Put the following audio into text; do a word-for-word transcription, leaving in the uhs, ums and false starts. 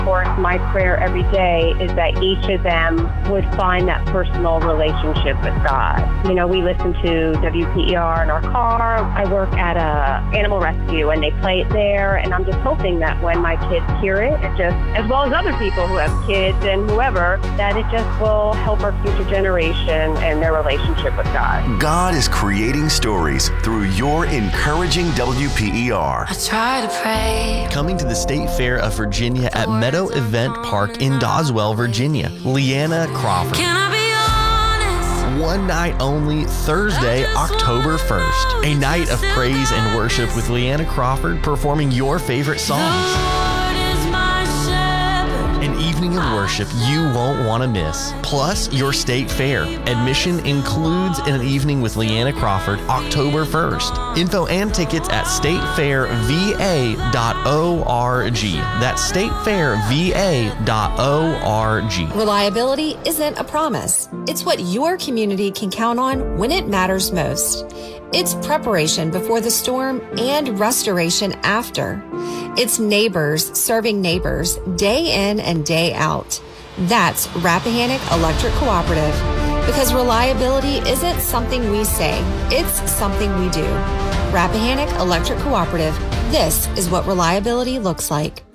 course, my prayer every day is that each of them would find that personal relationship with God. You know, we listen to W P E R in our car. I work at a animal rescue and they play it there, and I'm just hoping that when my kids hear it, it just, as well as other people who have kids and whoever, that it just will help our future generation and their relationship with God. God is creating stories through your encouraging W P E R. I try to pray. Coming to the State Fair of Virginia at Meadow Event Park in Doswell, Virginia, Leanna Crawford. Can I be honest? One night only, Thursday, October first. A night of praise and worship with Leanna Crawford performing your favorite songs. An evening of worship you won't want to miss. Plus, your state fair. Admission includes an evening with Leanna Crawford October first. Info and tickets at state fair v a dot org. That's state fair v a dot org. Reliability isn't a promise. It's what your community can count on when it matters most. It's preparation before the storm and restoration after. It's neighbors serving neighbors day in and day out. That's Rappahannock Electric Cooperative. Because reliability isn't something we say, it's something we do. Rappahannock Electric Cooperative. This is what reliability looks like.